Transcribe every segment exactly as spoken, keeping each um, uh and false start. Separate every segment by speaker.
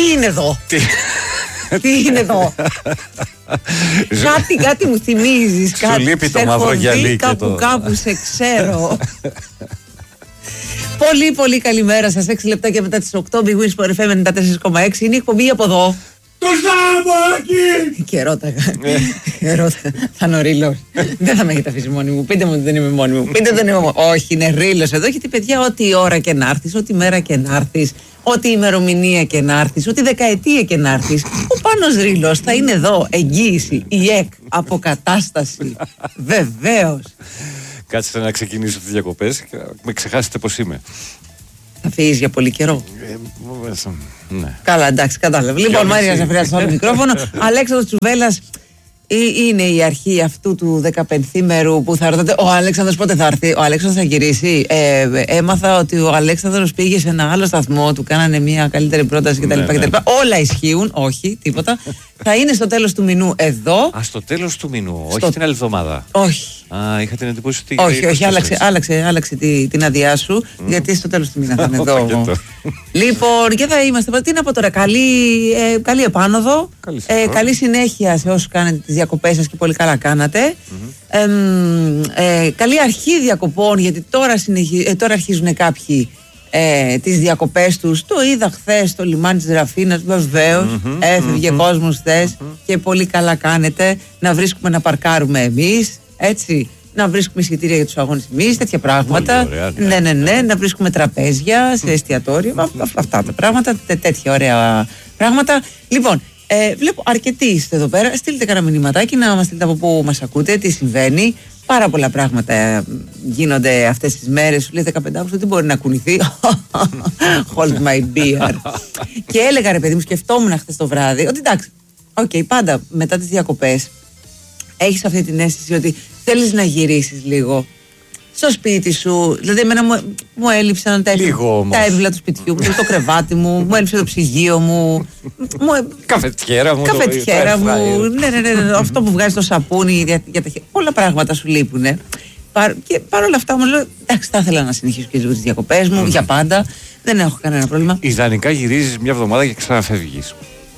Speaker 1: είναι εδώ? Τι είναι εδώ? Κάτι, κάτι μου θυμίζεις.
Speaker 2: Σου λείπει το μαύρο γυαλί.
Speaker 1: Κάπου, κάπου σε ξέρω. Πολύ πολύ καλημέρα σας. έξι λεπτά και μετά τις οκτώ. Big Wins for εφ εμ ενενήντα τέσσερα κόμμα έξι. Είναι η εκπομπή από εδώ.
Speaker 3: Το Σάββακι!
Speaker 1: Και ρώταγα. Θα είναι ο Ρήλος. Δεν θα με έχετε αφήσει μόνη μου. Πείτε μου ότι δεν είμαι μόνη μου. Πείτε δεν είμαι μόνη μου. Όχι, είναι Ρήλος εδώ. Γιατί παιδιά, ό,τι ώρα και να έρθεις, ό,τι μέρα και να έρθεις, ό,τι ημερομηνία και να έρθεις, ό,τι δεκαετία και να έρθεις, ο Πάνος Ρήλος θα είναι εδώ. Εγγύηση, η ΕΚ, αποκατάσταση. Βεβαίως.
Speaker 2: Κάτσε να ξεκινήσω τις διακοπές και με ξεχάσετε πως είμαι.
Speaker 1: Θα φύγεις για πολύ καιρό.
Speaker 2: Ε, ναι.
Speaker 1: Καλά, εντάξει, κατάλαβα. Λοιπόν, Μάρια Ζαφριά στο άλλο μικρόφωνο. Αλέξανδρος Τσουβέλλας είναι η αρχή αυτού του δεκαπενθήμερου που θα ρωτάτε. Ο Αλέξανδρος πότε θα έρθει? Ο Αλέξανδρος θα γυρίσει. Ε, έμαθα ότι ο Αλέξανδρος πήγε σε ένα άλλο σταθμό, του κάνανε μια καλύτερη πρόταση κτλ. Ναι, ναι. Όλα ισχύουν, όχι, τίποτα. Θα είναι στο τέλος του μηνού εδώ.
Speaker 2: Α, στο τέλος του μηνού, στο... όχι την άλλη εβδομάδα.
Speaker 1: Όχι.
Speaker 2: Α, είχα την εντύπωση ότι.
Speaker 1: Όχι, όχι, άλλαξε, άλλαξε, άλλαξε τη, την άδειά σου, mm. γιατί στο τέλος του μήνα θα είναι εδώ. Λοιπόν, και θα είμαστε. Τι να πω τώρα, καλή, ε, καλή επάνωδο. Καλή, ε, καλή συνέχεια σε όσους κάνετε τις διακοπές σας και πολύ καλά κάνατε. Mm-hmm. Ε, ε, καλή αρχή διακοπών, γιατί τώρα, συνεχι... ε, τώρα αρχίζουν κάποιοι ε, τις διακοπές τους. Το είδα χθες στο λιμάνι της Ραφίνας, βεβαίως. Mm-hmm, έφευγε mm-hmm, κόσμος χθες mm-hmm. και πολύ καλά κάνετε. Να βρίσκουμε να παρκάρουμε εμείς. Έτσι, να βρίσκουμε εισιτήρια για τους αγώνες εμείς, τέτοια πράγματα. Ωραία, ναι. ναι, ναι, ναι, να βρίσκουμε τραπέζια σε εστιατόριο. Αυτά τα πράγματα, τέ, τέτοια ωραία πράγματα. Λοιπόν, ε, βλέπω αρκετοί είστε εδώ πέρα. Στείλτε κανένα μηνυματάκι να μας στείλετε από πού μας ακούτε, τι συμβαίνει. Πάρα πολλά πράγματα γίνονται αυτές τις μέρες. Σου λέει δεκαπέντε Αυγούστου, τι μπορεί να κουνηθεί. Hold my beer. Και έλεγα, ρε παιδί μου, σκεφτόμουν χθες το βράδυ ότι εντάξει, okay, πάντα μετά τις διακοπές έχεις αυτή την αίσθηση ότι θέλεις να γυρίσεις λίγο στο σπίτι σου. Δηλαδή, εμένα μου, μου έλειψαν τα, τα έβλα του σπιτιού μου, το κρεβάτι μου, μου έλειψε το ψυγείο μου. μου
Speaker 2: καφετιέρα μου.
Speaker 1: Καφετιέρα μου. Ναι, ναι, ναι, ναι, αυτό που βγάζει το σαπούνι για, για τα χέρια. Πολλά πράγματα σου λείπουν. Παρ, και παρόλα αυτά όμως λέω, εντάξει, θα ήθελα να συνεχίσω και λίγο τις διακοπές μου για πάντα. Δεν έχω κανένα πρόβλημα.
Speaker 2: Ιδανικά γυρίζεις μια εβδομάδα και ξαναφεύγεις.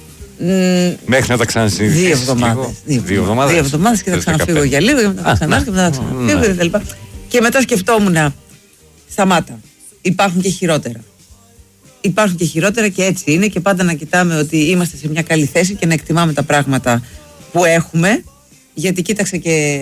Speaker 2: Mm, Μέχρι να τα ξανασυνηθίσεις.
Speaker 1: Δύο εβδομάδες. Δύο, δύο εβδομάδες. Δύο εβδομάδες και θα ξαναφύγω για λίγο και μετά θα ξανάρθω και μετά θα ξαναφύγω και κτλ. Και μετά σκεφτόμουν, σταμάτα. Υπάρχουν και χειρότερα. Υπάρχουν και χειρότερα και έτσι είναι και πάντα να κοιτάμε ότι είμαστε σε μια καλή θέση και να εκτιμάμε τα πράγματα που έχουμε. Γιατί κοίταξε και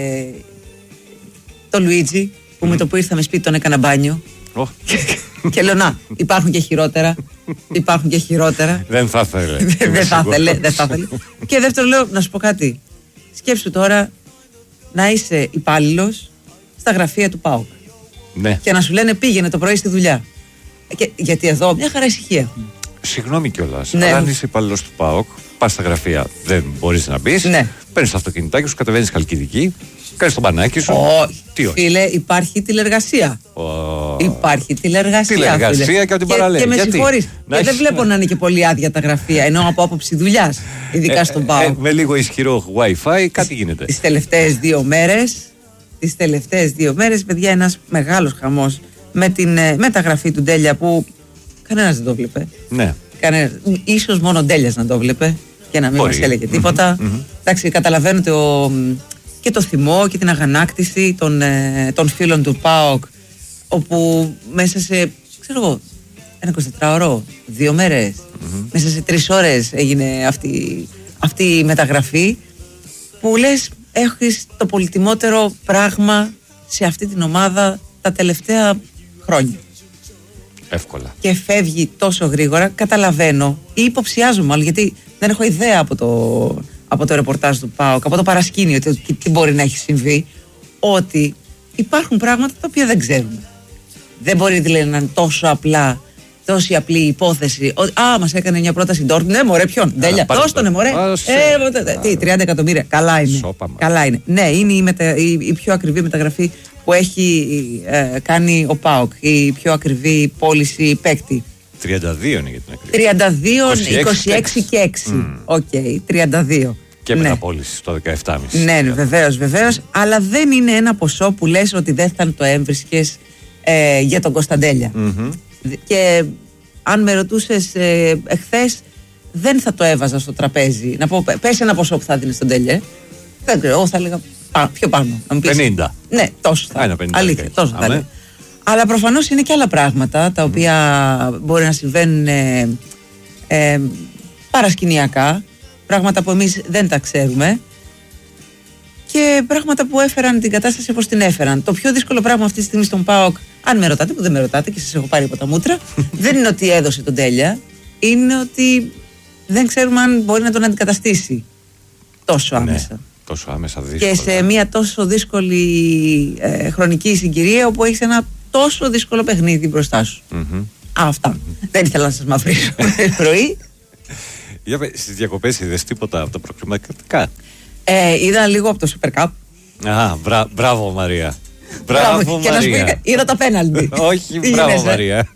Speaker 1: το Λουίτζι που mm. με το που ήρθαμε σπίτι τον έκανα μπάνιο. Oh. Και λέω να, υπάρχουν και χειρότερα. Υπάρχουν και χειρότερα.
Speaker 2: Δεν θα ήθελε.
Speaker 1: Δεν θα ήθελε, δεν θα ήθελε. Και δεύτερο λέω, να σου πω κάτι. Σκέψου τώρα να είσαι υπάλληλος στα γραφεία του ΠΑΟΚ.
Speaker 2: Ναι.
Speaker 1: Και να σου λένε πήγαινε το πρωί στη δουλειά. Και, γιατί εδώ μια χαρά ησυχία έχουμε.
Speaker 2: Συγγνώμη κιόλας. Ναι. Αν είσαι υπάλληλος του ΠΑΟΚ, πας στα γραφεία, δεν μπορείς να μπεις. Ναι. Παίρνεις το αυτοκινητάκι σου, κατεβαίνεις Χαλκιδική. Κάνεις το μπανάκι σου.
Speaker 1: Όχι. Τι όχι. Φίλε, υπάρχει τηλεργασία.
Speaker 2: Oh.
Speaker 1: Υπάρχει τηλεργασία.
Speaker 2: Τηλεργασία φίλε. Και από την παραλία.
Speaker 1: Και, και με συγχωρείς. Και έχεις... δεν βλέπω να είναι και πολύ άδεια τα γραφεία. Ενώ από άποψη δουλειάς. Ειδικά ε, στον ΠΑΟΚ.
Speaker 2: Ε, με λίγο ισχυρό Wi-Fi, κάτι γίνεται.
Speaker 1: Τις τελευταίες δύο μέρες. Τις τελευταίες δύο μέρες, παιδιά, ένας μεγάλος χαμός με την ε, μεταγραφή του Ντέλια που κανένας δεν το βλέπε.
Speaker 2: Ναι.
Speaker 1: Κανένας, ίσως μόνο ο Ντέλιας να το βλέπε και να μην Μπορεί. μας έλεγε τίποτα. Mm-hmm. Εντάξει, καταλαβαίνω το, και το θυμό και την αγανάκτηση των, ε, των φίλων του ΠΑΟΚ, όπου μέσα σε, ξέρω εγώ, ένα εικοσιτετράωρο, δύο μέρες, mm-hmm. μέσα σε τρεις ώρες έγινε αυτή, αυτή η μεταγραφή που λες, έχεις το πολυτιμότερο πράγμα σε αυτή την ομάδα τα τελευταία χρόνια.
Speaker 2: Εύκολα.
Speaker 1: Και φεύγει τόσο γρήγορα, καταλαβαίνω ή υποψιάζομαι μάλλον, γιατί δεν έχω ιδέα από το, από το ρεπορτάζ του ΠΑΟΚ, από το παρασκήνιο, τι, τι μπορεί να έχει συμβεί, ότι υπάρχουν πράγματα τα οποία δεν ξέρουμε. Δεν μπορεί δηλαδή να είναι τόσο απλά, τόση απλή υπόθεση. Ότι, α, μας έκανε μια πρόταση Ντόρτμουντ. Ναι, μωρέ, ποιον. Τέλεια. Δώσ' τον, μωρέ. Ε, τι, τριάντα εκατομμύρια. Καλά είναι. Καλά είναι. Ναι, είναι η, μετα, η, η πιο ακριβή μεταγραφή που έχει ε, κάνει ο ΠΑΟΚ. Η πιο ακριβή πώληση παίκτη.
Speaker 2: τριάντα δύο είναι για την ακριβή.
Speaker 1: τριάντα δύο, είκοσι έξι και έξι. Οκ, okay, τριάντα δύο.
Speaker 2: Και μεταπώληση στο δεκαεπτά κόμμα πέντε.
Speaker 1: Ναι, ναι, βεβαίως, βεβαίως. Αλλά δεν είναι ένα ποσό που λες ότι δεν θα το έβρισκες ε, για τον Κωνσταντέλια. Mm-hmm. Και αν με ρωτούσες ε, εχθές, δεν θα το έβαζα στο τραπέζι. Να πω, πες ένα ποσό που θα δίνει στον Τέλια. Δεν ξέρω, εγώ θα έλεγα πά, πιο πάνω. Να πεις,
Speaker 2: πενήντα.
Speaker 1: Ναι, τόσο θα έλεγα. Αλήθεια, τόσο θα έλεγα. Αλλά προφανώς είναι και άλλα πράγματα τα οποία mm. μπορεί να συμβαίνουν ε, ε, παρασκηνιακά. Πράγματα που εμείς δεν τα ξέρουμε. Και πράγματα που έφεραν την κατάσταση όπως την έφεραν. Το πιο δύσκολο πράγμα αυτή τη στιγμή στον ΠΑΟΚ, αν με ρωτάτε, που δεν με ρωτάτε και σας έχω πάρει από τα μούτρα, δεν είναι ότι έδωσε τον Τέλια, είναι ότι δεν ξέρουμε αν μπορεί να τον αντικαταστήσει τόσο άμεσα. Ναι,
Speaker 2: τόσο άμεσα δύσκολα.
Speaker 1: Και σε μια τόσο δύσκολη ε, χρονική συγκυρία, όπου έχεις ένα τόσο δύσκολο παιχνίδι μπροστά σου. Mm-hmm. Α, αυτά. Mm-hmm. Δεν ήθελα να σας μαυρίσω πρωί.
Speaker 2: Για πες, στις διακοπές είδες τίποτα από τα προκριματικά?
Speaker 1: Ε, είδα λίγο από το Super Cup.
Speaker 2: Α, μπρα, μπράβο Μαρία. Μπράβο, μπράβο
Speaker 1: και
Speaker 2: Μαρία.
Speaker 1: Να σου πει, είδα τα πέναλτι.
Speaker 2: Όχι, μπράβο Μαρία.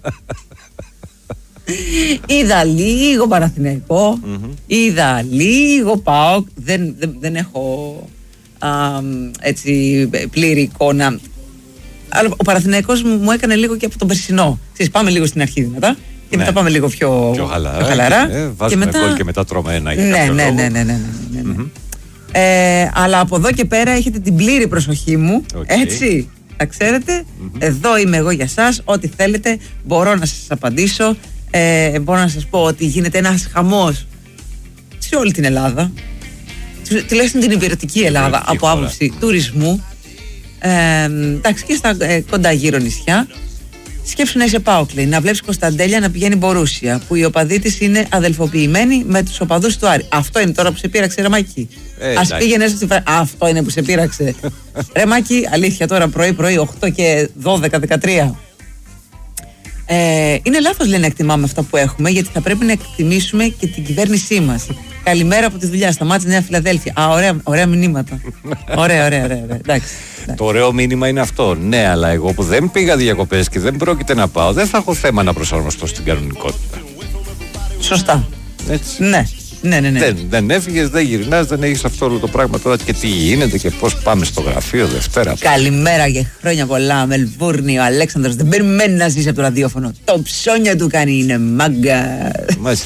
Speaker 1: Είδα λίγο Παναθηναϊκό, mm-hmm. είδα λίγο ΠΑΟΚ. Δεν, δεν, δεν έχω α, έτσι πλήρη εικόνα. Αλλά ο Παναθηναϊκός μου, μου έκανε λίγο και από τον περσινό. Στις πάμε λίγο στην αρχή δυνατά. Και ναι. μετά πάμε λίγο πιο,
Speaker 2: πιο χαλαρά.
Speaker 1: Πιο χαλαρά.
Speaker 2: Ε, βάζουμε γκολ και, μετά... και μετά τρώμε ένα.
Speaker 1: Ναι, ναι, ναι, ναι, ναι, ναι, ναι, ναι. Mm-hmm. Ε, αλλά από εδώ και πέρα έχετε την πλήρη προσοχή μου. Okay. Έτσι, θα ξέρετε. Mm-hmm. Εδώ είμαι εγώ για σας. Ό,τι θέλετε μπορώ να σας απαντήσω. Ε, μπορώ να σας πω ότι γίνεται ένας χαμός σε όλη την Ελλάδα. Τουλάχιστον την υπηρετική Ελλάδα από χώρα. Άποψη τουρισμού. Ε, εντάξει, και στα ε, κοντά γύρω νησιά. Σκέψου να είσαι ΠΑΟΚ, λέει, να βλέπεις Κωνσταντέλια να πηγαίνει Μπορούσια, που οι οπαδοί της είναι αδελφοποιημένοι με τους οπαδούς του Άρη. Αυτό είναι τώρα που σε πείραξε, Ρεμάκη. Ε, Ας πήγαινε στη φράση. Αυτό είναι που σε πείραξε. Ρεμάκη, αλήθεια τώρα πρωί-πρωί, οκτώ και δώδεκα δεκατρία. Ε, είναι λάθος, λέει, να εκτιμάμε αυτά που έχουμε, γιατί θα πρέπει να εκτιμήσουμε και την κυβέρνησή μας. Καλημέρα από τη δουλειά, σταμάτησε Νέα Φιλαδέλφια. Α, ωραία, ωραία μηνύματα. Ωραία, ωραία, ωραία. ωραία. Εντάξει.
Speaker 2: Το ωραίο μήνυμα είναι αυτό. Ναι, αλλά εγώ που δεν πήγα διακοπές και δεν πρόκειται να πάω, δεν θα έχω θέμα να προσαρμοστώ στην κανονικότητα.
Speaker 1: Σωστά.
Speaker 2: Έτσι.
Speaker 1: Ναι. Ναι, ναι, ναι.
Speaker 2: Δεν, δεν έφυγες, δεν γυρνάς, δεν έχεις αυτό όλο το πράγμα τώρα και τι γίνεται και πώς πάμε στο γραφείο Δευτέρα.
Speaker 1: Καλημέρα και χρόνια πολλά. Μελβούρνη, ο Αλέξανδρος δεν περιμένει να ζήσει από το ραδιόφωνο. Το ψώνια του κάνει, είναι μάγκα.
Speaker 2: Μάλιστα.